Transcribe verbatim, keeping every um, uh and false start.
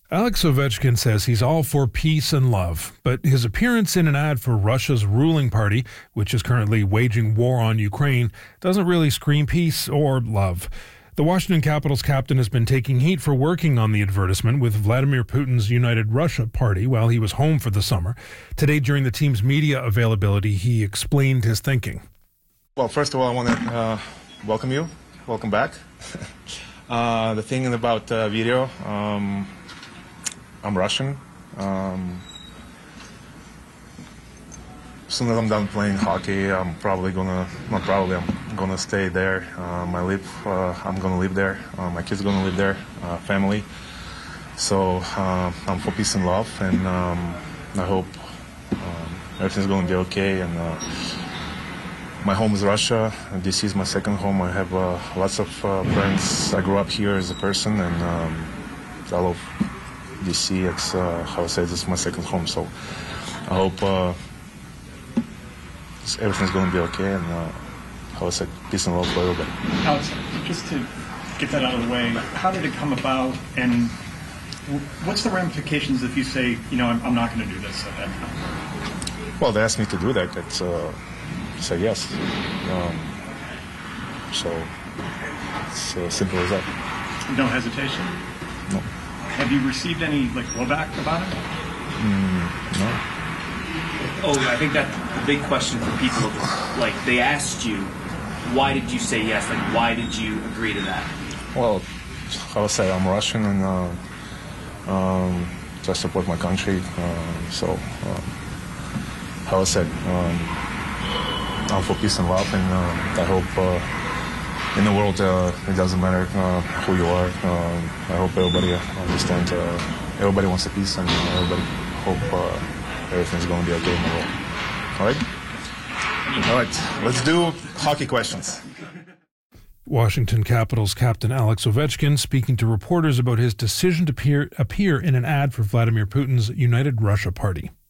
Alex Ovechkin says he's all for peace and love, but his appearance in an ad for Russia's ruling party, which is currently waging war on Ukraine, doesn't really scream peace or love. The Washington Capitals captain has been taking heat for working on the advertisement with Vladimir Putin's United Russia Party while he was home for the summer. Today, during the team's media availability, he explained his thinking. Well, first of all, I want to uh, welcome you. Welcome back. uh, the thing about uh, video, um, I'm Russian. Um, as soon as I'm done playing hockey, I'm probably gonna, not probably, I'm gonna stay there. Um, I live, uh, I'm gonna live there. Uh, my kids are gonna live there, uh, family. So uh, I'm for peace and love, and um, I hope um, everything's gonna be okay. And uh, my home is Russia, and D C is my second home. I have uh, lots of uh, friends. I grew up here as a person, and um, I love D C. It's, uh, how I say, this is my second home. So I hope uh, everything's going to be okay, and uh, how I said, peace and love for everybody. Alex, just to get that out of the way, how did it come about, and what's the ramifications if you say, you know, I'm, I'm not going to do this at that time? Well, they asked me to do that. It's uh, say yes. Um, so it's uh, simple as that. No hesitation? No. Have you received any like blowback about it? Mm, no. Oh, I think that's the big question for people. Like, they asked you, why did you say yes? Like, why did you agree to that? Well, how I say, I'm Russian, and uh, um, I support my country. Uh, so, uh, how I said, um, I'm for peace and love, and uh, I hope uh, in the world uh, it doesn't matter uh, who you are. Uh, I hope everybody understands. Uh, everybody wants a peace, and uh, everybody hope uh, everything's going to be okay in the world. All right? All right, let's do hockey questions. Washington Capitals captain Alex Ovechkin speaking to reporters about his decision to appear, appear in an ad for Vladimir Putin's United Russia Party.